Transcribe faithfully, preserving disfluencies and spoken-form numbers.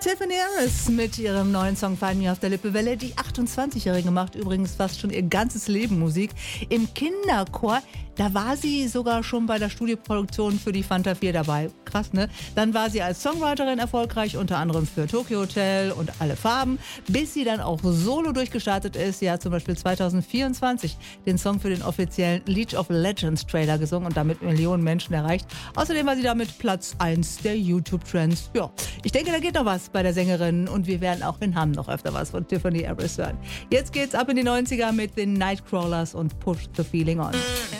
Tiffany Harris mit ihrem neuen Song Find Me auf der Lippewelle. Die achtundzwanzigjährige macht übrigens fast schon ihr ganzes Leben Musik. Im Kinderchor, da war sie sogar schon bei der Studioproduktion für die Fanta vier dabei. Krass, ne? Dann war sie als Songwriterin erfolgreich, unter anderem für Tokyo Hotel und Alle Farben, bis sie dann auch solo durchgestartet ist. Ja, zum Beispiel zweitausendvierundzwanzig den Song für den offiziellen League of Legends Trailer gesungen und damit Millionen Menschen erreicht. Außerdem war sie damit Platz eins der YouTube-Trends. Ja, ich denke, da geht noch was bei der Sängerin und wir werden auch in Hamm noch öfter was von Tiffany Harris hören. Jetzt geht's ab in die neunziger mit den Nightcrawlers und Push the Feeling On.